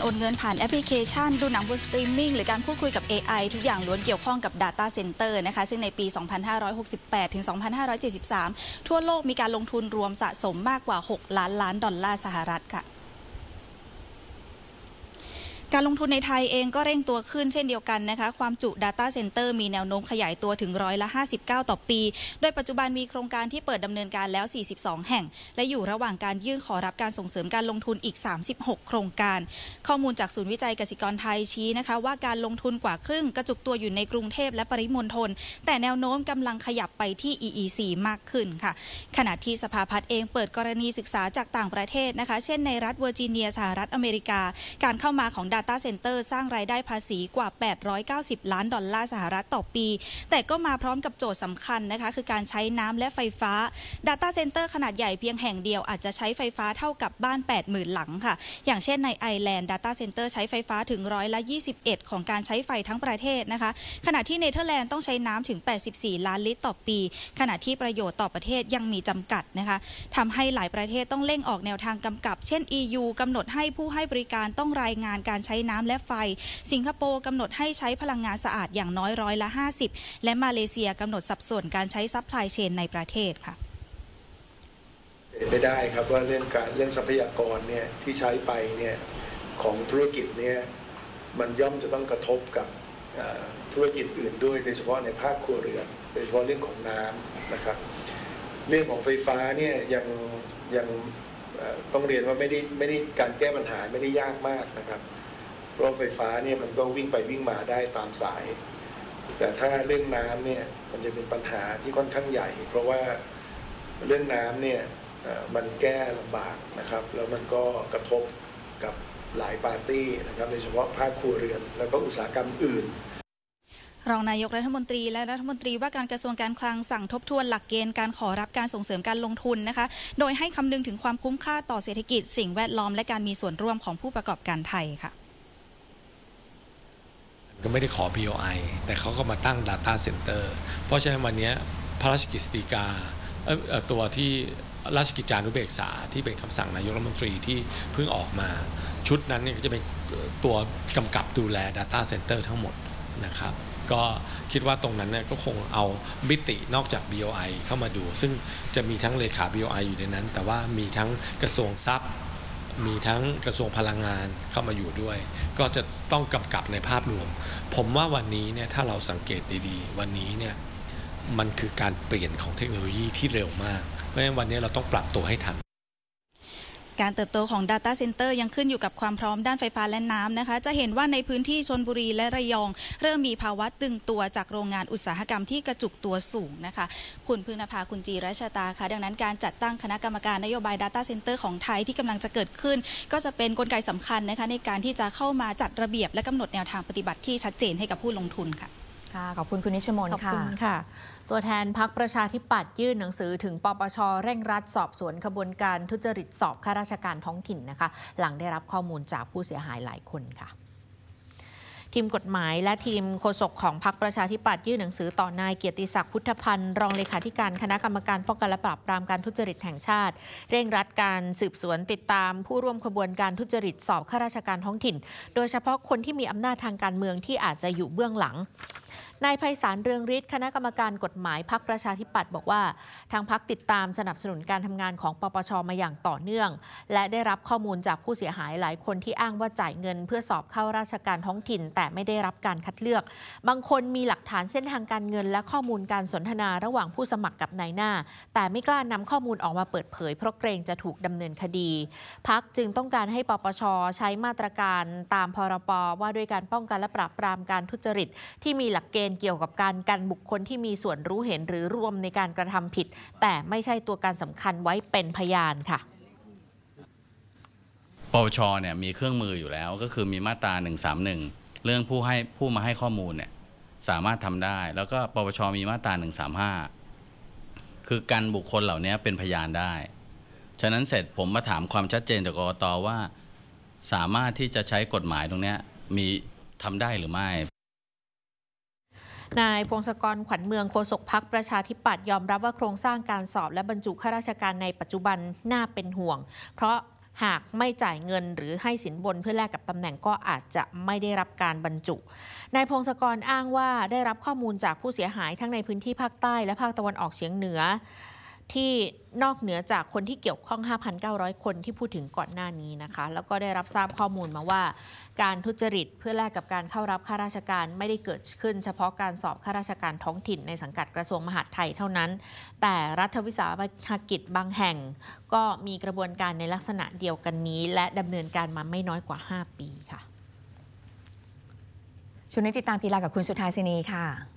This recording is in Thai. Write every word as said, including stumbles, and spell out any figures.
โอนเงินผ่านแอปพลิเคชันดูหนังบนสตรีมมิ่งหรือการพูดคุยกับ เอ ไอ ทุกอย่างล้วนเกี่ยวข้องกับ Data Center นะคะซึ่งในปี สองพันห้าร้อยหกสิบแปด ถึง สองพันห้าร้อยเจ็ดสิบสาม ทั่วโลกมีการลงทุนรวมสะสมมากกว่า หก ล้านล้านดอลลาร์สหรัฐค่ะการลงทุนในไทยเองก็เร่งตัวขึ้นเช่นเดียวกันนะคะความจุ Data Center มีแนวโน้มขยายตัวถึงร้อยละห้าสิบเก้าต่อปีโดยปัจจุบันมีโครงการที่เปิดดำเนินการแล้วสี่สิบสองแห่งและอยู่ระหว่างการยื่นขอรับการส่งเสริมการลงทุนอีกสามสิบหกโครงการข้อมูลจากศูนย์วิจัยกสิกรไทยชี้นะคะว่าการลงทุนกว่าครึ่งกระจุกตัวอยู่ในกรุงเทพและปริมณฑลแต่แนวโน้มกำลังขยับไปที่ อี อี ซี มากขึ้นค่ะขณะที่สภาพัฒน์เองเปิดกรณีศึกษาจากต่างประเทศนะคะเช่นในรัฐเวอร์จิเนียสหรัฐอเมริกาการเข้ามาของ Data Centerสร้างรายได้ภาษีกว่าแปดร้อยเก้าสิบล้านดอลลาร์สหรัฐต่อปีแต่ก็มาพร้อมกับโจทย์สำคัญนะคะคือการใช้น้ำและไฟฟ้า Data Center ขนาดใหญ่เพียงแห่งเดียวอาจจะใช้ไฟฟ้าเท่ากับบ้าน แปดหมื่น หลังค่ะอย่างเช่นในไอร์แลนด์ Data Center ใช้ไฟฟ้าถึงร้อยละยี่สิบเอ็ดของการใช้ไฟทั้งประเทศนะคะขณะที่เนเธอร์แลนด์ต้องใช้น้ำถึงแปดสิบสี่ล้านลิตรต่อปีขณะที่ประโยชน์ต่อประเทศยังมีจำกัดนะคะทำให้หลายประเทศต้องเร่งออกแนวทางกำกับเช่น อี ยู กำหนดให้ผู้ให้บริการต้องรายงานการใช้น้ำและไฟสิงคโปร์กำหนดให้ใช้พลังงานสะอาดอย่างน้อยร้อยละห้าสิบและมาเลเซียกำหนดสัดส่วนการใช้ซัพพลายเชนในประเทศค่ะไม่ได้ครับว่าเรื่องการเรื่องทรัพยากรเนี่ยที่ใช้ไปเนี่ยของธุรกิจเนี่ยมันย่อมจะต้องกระทบกับธุรกิจอื่นด้วยโดยเฉพาะในภาคครัวเรือนโดยเฉพาะเรื่องของน้ำนะครับเรื่องของไฟฟ้าเนี่ยยังยังต้องเรียนว่าไม่ได้ไม่ได้การแก้ปัญหาไม่ได้ยากมากนะครับเพราะไฟฟ้าเนี่ยมันก็วิ่งไปวิ่งมาได้ตามสายแต่ถ้าเรื่องน้ำเนี่ยมันจะเป็นปัญหาที่ค่อนข้างใหญ่เพราะว่าเรื่องน้ำเนี่ยมันแก้ลำบากนะครับแล้วมันก็กระทบกับหลายปาร์ตี้นะครับโดยเฉพาะภาคครัวเรือนแล้วก็อุตสาหกรรมอื่นรองนายกรัฐมนตรีและรัฐมนตรีว่าการกระทรวงการคลังสั่งทบทวนหลักเกณฑ์การขอรับการส่งเสริมการลงทุนนะคะโดยให้คำนึงถึงความคุ้มค่าต่อเศรษฐกิจสิ่งแวดล้อมและการมีส่วนร่วมของผู้ประกอบการไทยค่ะก็ไม่ได้ขอ บี โอ ไอ แต่เขาก็มาตั้ง Data Center เพราะฉะนั้นวันนี้พระราชกฤษฎีกาตัวที่ราชกิจจานุเบกษาที่เป็นคำสั่งนายกรัฐมนตรีที่เพิ่งออกมาชุดนั้นเนี่ยก็จะเป็นตัวกำกับดูแล Data Center ทั้งหมดนะครับก็คิดว่าตรงนั้นเนี่ยก็คงเอามิตินอกจาก บี โอ ไอ เข้ามาดูซึ่งจะมีทั้งเลขา บี โอ ไอ อยู่ในนั้นแต่ว่ามีทั้งกระทรวงทรัพย์มีทั้งกระทรวงพลังงานเข้ามาอยู่ด้วยก็จะต้องกำกับในภาพรวมผมว่าวันนี้เนี่ยถ้าเราสังเกตดีๆวันนี้เนี่ยมันคือการเปลี่ยนของเทคโนโลยีที่เร็วมากเพราะฉะนั้นวันนี้เราต้องปรับตัวให้ทันการเติบโตของ Data Center ยังขึ้นอยู่กับความพร้อมด้านไฟฟ้าและน้ำนะคะจะเห็นว่าในพื้นที่ชลบุรีและระยองเริ่มมีภาวะตึงตัวจากโรงงานอุตสาหกรรมที่กระจุกตัวสูงนะคะคุณพึ่งนภาคุณจีรัชตาค่ะดังนั้นการจัดตั้งคณะกรรมการนโยบาย Data Center ของไทยที่กำลังจะเกิดขึ้นก็จะเป็นกลไกสำคัญนะคะในการที่จะเข้ามาจัดระเบียบและกำหนดแนวทางปฏิบัติที่ชัดเจนให้กับผู้ลงทุนค่ะขอบคุณคุณนิชมนต์ค่ะค่ะตัวแทนพรรคประชาธิปัตย์ยื่นหนังสือถึงปปช.เร่งรัดสอบสวนขบวนการทุจริตสอบข้าราชการท้องถิ่นนะคะหลังได้รับข้อมูลจากผู้เสียหายหลายคนค่ะทีมกฎหมายและทีมโฆษกของพรรคประชาธิปัตย์ยื่นหนังสือต่อนายเกียรติศักดิ์พุทธพันธ์รองเลขาธิการคณะกรรมการป้องกันและปราบปรามการทุจริตแห่งชาติเร่งรัดการสืบสวนติดตามผู้ร่วมขบวนการทุจริตสอบข้าราชการท้องถิ่นโดยเฉพาะคนที่มีอำนาจทางการเมืองที่อาจจะอยู่เบื้องหลังนายไพศาลเรืองฤทธิ์คณะกรรมการกฎหมายพรรคประชาธิปัตย์บอกว่าทางพรรคติดตามสนับสนุนการทำงานของปปช.มาอย่างต่อเนื่องและได้รับข้อมูลจากผู้เสียหายหลายคนที่อ้างว่าจ่ายเงินเพื่อสอบเข้าราชการท้องถิ่นแต่ไม่ได้รับการคัดเลือกบางคนมีหลักฐานเส้นทางการเงินและข้อมูลการสนทนาระหว่างผู้สมัครกับนายหน้าแต่ไม่กล้านำข้อมูลออกมาเปิดเผยเพราะเกรงจะถูกดำเนินคดีพรรคจึงต้องการให้ปปช.ใช้มาตรการตามพรบว่าด้วยการป้องกันและปราบปรามการทุจริตที่มีหลักเกณฑ์เกี่ยวกับการกันบุคคลที่มีส่วนรู้เห็นหรือร่วมในการกระทำผิดแต่ไม่ใช่ตัวการสำคัญไว้เป็นพยานค่ะปปช.เนี่ยมีเครื่องมืออยู่แล้วก็คือมีมาตราหนึ่งสามหนึ่งเรื่องผู้ให้ผู้มาให้ข้อมูลเนี่ยสามารถทำได้แล้วก็ปปช.มีมาตราหนึ่งสามห้าคือกันบุคคลเหล่านี้เป็นพยานได้ฉะนั้นเสร็จผมมาถามความชัดเจนจากกกต.ว่าสามารถที่จะใช้กฎหมายตรงนี้มีทำได้หรือไม่นายพงศกรขวัญเมืองโฆษกพรรคประชาธิปัตย์ยอมรับว่าโครงสร้างการสอบและบรรจุข้าราชการในปัจจุบันน่าเป็นห่วงเพราะหากไม่จ่ายเงินหรือให้สินบนเพื่อแลกกับตำแหน่งก็อาจจะไม่ได้รับการบรรจุนายพงศกรอ้างว่าได้รับข้อมูลจากผู้เสียหายทั้งในพื้นที่ภาคใต้และภาคตะวันออกเฉียงเหนือที่นอกเหนือจากคนที่เกี่ยวข้อง ห้าพันเก้าร้อย คนที่พูดถึงก่อนหน้านี้นะคะแล้วก็ได้รับทราบข้อมูลมาว่าการทุจริตเพื่อแลกกับการเข้ารับข้าราชการไม่ได้เกิดขึ้นเฉพาะการสอบข้าราชการท้องถิ่นในสังกัดกระทรวงมหาดไทยเท่านั้นแต่รัฐวิสาหกิจบางแห่งก็มีกระบวนการในลักษณะเดียวกันนี้และดำเนินการมาไม่น้อยกว่าห้าปีค่ะช่วงนี้ติดตามกีฬากับคุณสุธาสินีค่ะ